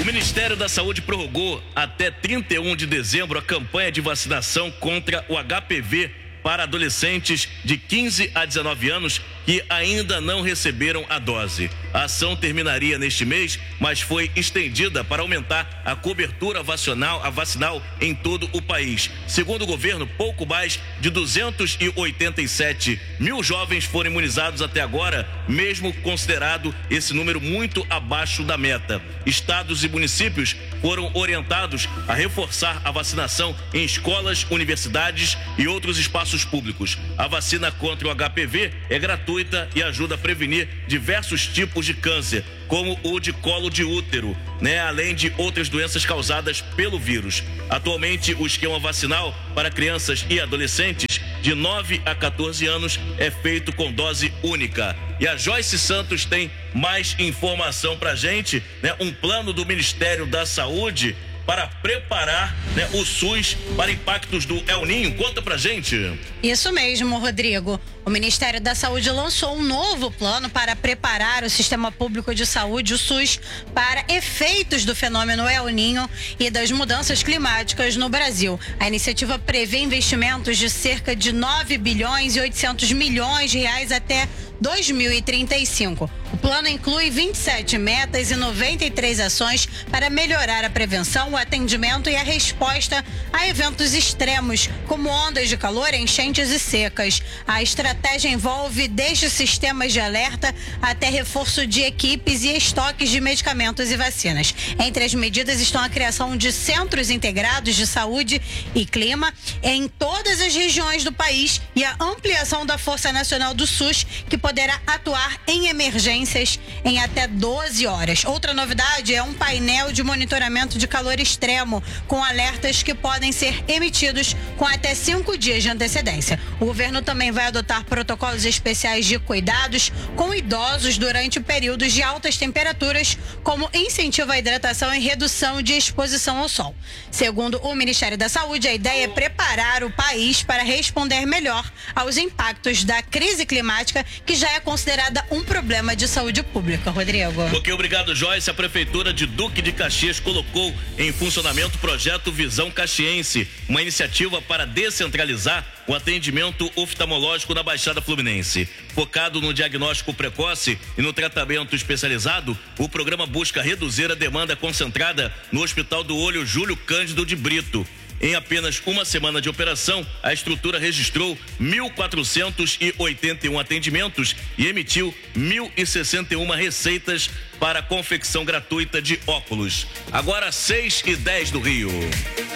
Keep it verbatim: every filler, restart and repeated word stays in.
Ministério da Saúde prorrogou até trinta e um de dezembro a campanha de vacinação contra o H P V para adolescentes de quinze a dezenove anos que ainda não receberam a dose. A ação terminaria neste mês, mas foi estendida para aumentar a cobertura vacinal, a vacinal em todo o país. Segundo o governo, pouco mais de duzentos e oitenta e sete mil jovens foram imunizados até agora, mesmo considerado esse número muito abaixo da meta. Estados e municípios foram orientados a reforçar a vacinação em escolas, universidades e outros espaços públicos. A vacina contra o H P V é gratuita e ajuda a prevenir diversos tipos de câncer, como o de colo de útero, né? Além de outras doenças causadas pelo vírus. Atualmente, o esquema vacinal para crianças e adolescentes de nove a quatorze anos é feito com dose única. E a Joyce Santos tem mais informação pra gente, né? Um plano do Ministério da Saúde para preparar, né, o SUS para impactos do El Ninho. Conta pra gente. Isso mesmo, Rodrigo. O Ministério da Saúde lançou um novo plano para preparar o Sistema Público de Saúde, o SUS, para efeitos do fenômeno El Ninho e das mudanças climáticas no Brasil. A iniciativa prevê investimentos de cerca de nove bilhões e oitocentos milhões de reais até dois mil e trinta e cinco. O plano inclui vinte e sete metas e noventa e três ações para melhorar a prevenção, o atendimento e a resposta a eventos extremos, como ondas de calor, enchentes e secas. A estratégia envolve desde sistemas de alerta até reforço de equipes e estoques de medicamentos e vacinas. Entre as medidas estão a criação de centros integrados de saúde e clima em todas as regiões do país e a ampliação da Força Nacional do SUS, que poderá atuar em emergências em até doze horas. Outra novidade é um painel de monitoramento de calor extremo, com alertas que podem ser emitidos com até cinco dias de antecedência. O governo também vai adotar protocolos especiais de cuidados com idosos durante períodos de altas temperaturas, como incentivo à hidratação e redução de exposição ao sol. Segundo o Ministério da Saúde, a ideia é preparar o país para responder melhor aos impactos da crise climática, que já é considerada um problema de saúde pública. Rodrigo. Ok, obrigado, Joyce. A Prefeitura de Duque de Caxias colocou em funcionamento o projeto Visão Caxiense, uma iniciativa para descentralizar o atendimento oftalmológico na Baixada Fluminense. Focado no diagnóstico precoce e no tratamento especializado, o programa busca reduzir a demanda concentrada no Hospital do Olho Júlio Cândido de Brito. Em apenas uma semana de operação, a estrutura registrou mil quatrocentos e oitenta e um atendimentos e emitiu mil e sessenta e uma receitas para confecção gratuita de óculos. Agora seis e dez do Rio.